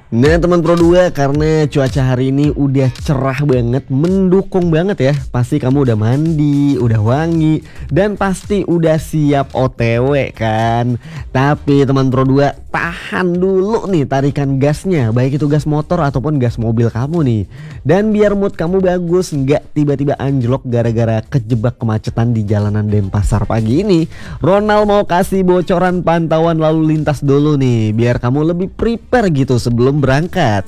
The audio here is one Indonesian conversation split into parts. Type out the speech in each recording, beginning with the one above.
Nah teman Pro 2, karena cuaca hari ini udah cerah banget, mendukung banget ya. Pasti kamu udah mandi, udah wangi, dan pasti udah siap OTW kan. Tapi teman Pro 2, tahan dulu nih tarikan gasnya, baik itu gas motor ataupun gas mobil kamu nih. Dan biar mood kamu bagus, nggak tiba-tiba anjlok gara-gara kejebak kemacetan di jalanan Denpasar pagi ini, Ronald mau kasih bocoran pantauan lalu lintas dulu nih, biar kamu lebih prepare gitu sebelum berangkat.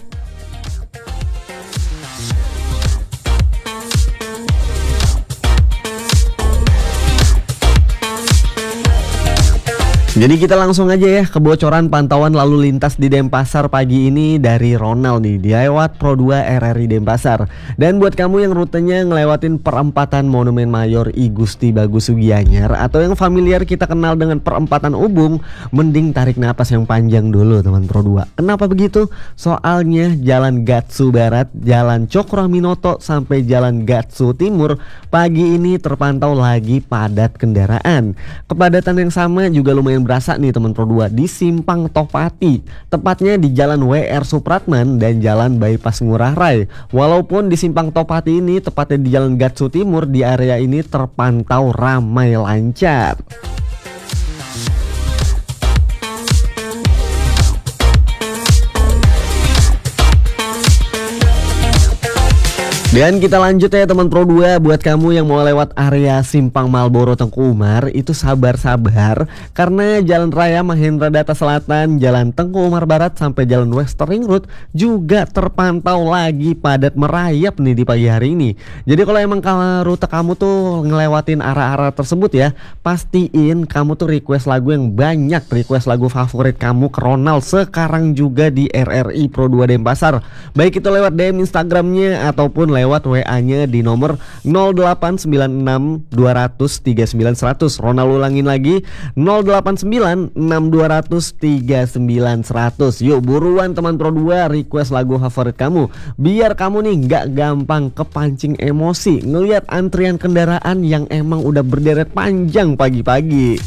Jadi kita langsung aja ya ke bocoran pantauan lalu lintas di Denpasar pagi ini dari Ronald nih, di lewat Pro 2 RRI Denpasar. Dan buat kamu yang rutenya ngelewatin perempatan Monumen Mayor I Gusti Bagus Sugianyar atau yang familiar kita kenal dengan perempatan Ubung, mending tarik napas yang panjang dulu teman Pro 2. Kenapa begitu? Soalnya Jalan Gatsu Barat, Jalan Cokroaminoto sampai Jalan Gatsu Timur pagi ini terpantau lagi padat kendaraan. Kepadatan yang sama juga lumayan berasa nih teman Pro 2 di Simpang Topati, tepatnya di Jalan WR Supratman dan Jalan Bypass Ngurah Rai. Walaupun di Simpang Topati ini tepatnya di Jalan Gatsu Timur, di area ini terpantau ramai lancar. Dan kita lanjut ya teman Pro 2, buat kamu yang mau lewat area Simpang Malboro Tengku Umar itu sabar-sabar, karena Jalan Raya Mahendra Data Selatan, Jalan Tengku Umar Barat sampai Jalan Western Ring Road juga terpantau lagi padat merayap nih di pagi hari ini. Jadi kalau emang rute kamu tuh ngelewatin arah-arah tersebut ya, pastiin kamu tuh request lagu yang banyak, request lagu favorit kamu ke Ronald sekarang juga di RRI Pro 2 Denpasar. Baik itu lewat DM Instagramnya ataupun lewat WA-nya di nomor 0896 200 39 100. Ronald ulangin lagi, 089 6 200 39 100. Yuk buruan teman Pro 2, request lagu favorit kamu, biar kamu nih nggak gampang kepancing emosi ngelihat antrian kendaraan yang emang udah berderet panjang pagi-pagi.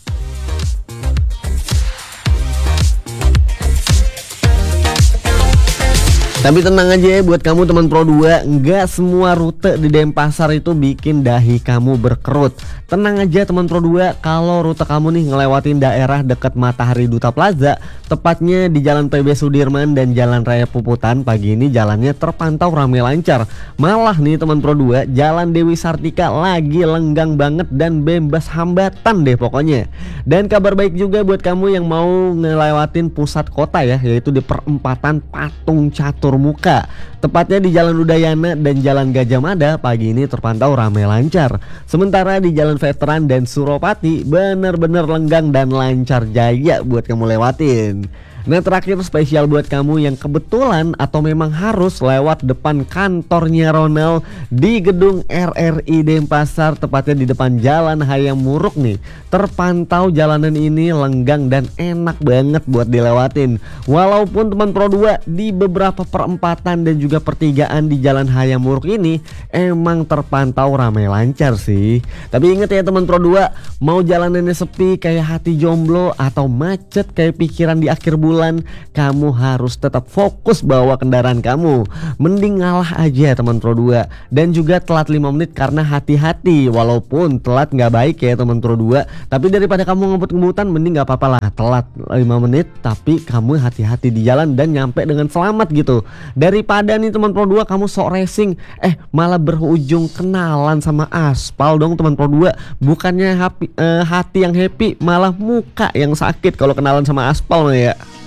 Tapi tenang aja ya buat kamu teman Pro 2, nggak semua rute di Denpasar itu bikin dahi kamu berkerut. Tenang aja teman Pro 2, kalau rute kamu nih ngelewatin daerah dekat Matahari Duta Plaza, tepatnya di Jalan PB Sudirman dan Jalan Raya Puputan, pagi ini jalannya terpantau ramai lancar. Malah nih teman Pro 2, Jalan Dewi Sartika lagi lenggang banget dan bebas hambatan deh pokoknya. Dan kabar baik juga buat kamu yang mau ngelewatin pusat kota ya, yaitu di perempatan Patung Catur Muka, tepatnya di Jalan Udayana dan Jalan Gajah Mada, pagi ini terpantau ramai lancar. Sementara di Jalan Veteran dan Suropati bener-bener lenggang dan lancar jaya buat kamu lewatin. Nah terakhir spesial buat kamu yang kebetulan atau memang harus lewat depan kantornya Ronald di gedung RRI Denpasar, tepatnya di depan Jalan Hayam Muruk nih, terpantau jalanan ini lenggang dan enak banget buat dilewatin. Walaupun teman Pro 2 di beberapa perempatan dan juga pertigaan di Jalan Hayam Muruk ini emang terpantau ramai lancar sih. Tapi inget ya teman Pro 2, mau jalanannya sepi kayak hati jomblo atau macet kayak pikiran di akhir bulan, kamu harus tetap fokus bawa kendaraan kamu. Mending ngalah aja teman Pro 2, dan juga telat 5 menit karena hati-hati. Walaupun telat nggak baik ya teman Pro 2, tapi daripada kamu ngebut-ngebutan mending nggak apa-apa lah telat 5 menit tapi kamu hati-hati di jalan dan nyampe dengan selamat gitu, daripada nih teman Pro 2 kamu sok racing malah berujung kenalan sama aspal dong teman Pro 2. Bukannya hati yang happy, malah muka yang sakit kalau kenalan sama aspal ya.